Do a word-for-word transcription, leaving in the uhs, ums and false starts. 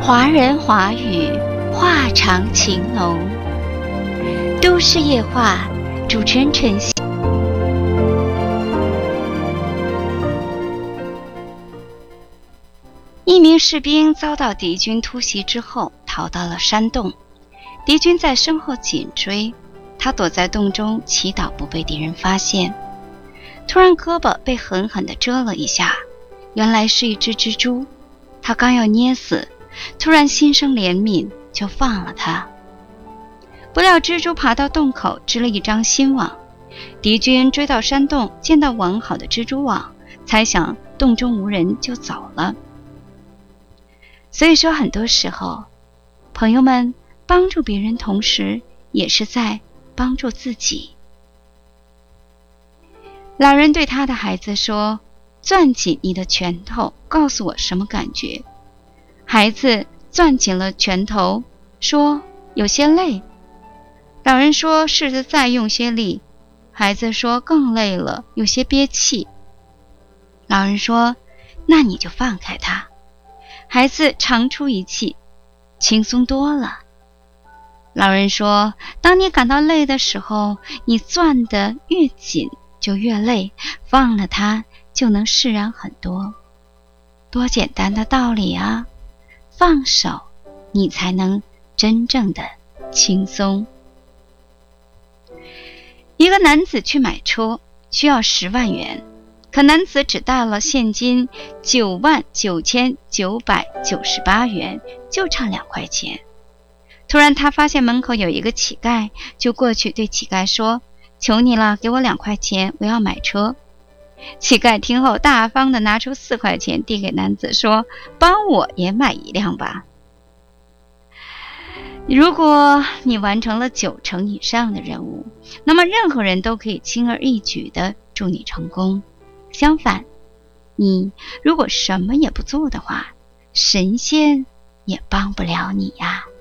华人华语，话长情浓。都市夜话，主持人陈曦。一名士兵遭到敌军突袭之后，逃到了山洞。敌军在身后紧追，他躲在洞中祈祷不被敌人发现。突然胳膊被狠狠地蛰了一下，原来是一只蜘蛛。他刚要捏死，突然心生怜悯，就放了他。不料蜘蛛爬到洞口织了一张新网，敌军追到山洞，见到完好的蜘蛛网，猜想洞中无人就走了。所以说很多时候，朋友们帮助别人同时也是在帮助自己。老人对他的孩子说，攥紧你的拳头，告诉我什么感觉。孩子攥紧了拳头，说有些累。老人说试着再用些力。孩子说更累了，有些憋气。老人说那你就放开他。孩子长出一气，轻松多了。老人说，当你感到累的时候，你攥得越紧就越累，放了它就能释然很多。多简单的道理啊！放手，你才能真正的轻松。一个男子去买车，需要十万元，可男子只带了现金九万九千九百九十八元，就差两块钱。突然他发现门口有一个乞丐，就过去对乞丐说，求你了，给我两块钱，我要买车。乞丐听后大方地拿出四块钱递给男子，说，帮我也买一辆吧。如果你完成了九成以上的任务，那么任何人都可以轻而易举地祝你成功。相反，你如果什么也不做的话，神仙也帮不了你呀。